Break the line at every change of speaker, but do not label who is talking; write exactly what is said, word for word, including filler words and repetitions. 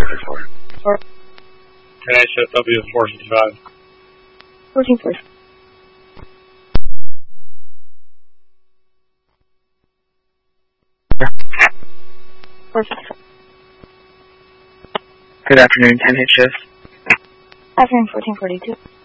four.
Four.
Can I shift W four fifty-five?
fourteen four. four fifty-five.
Good afternoon, ten hit shift.
Afternoon, fourteen forty-two.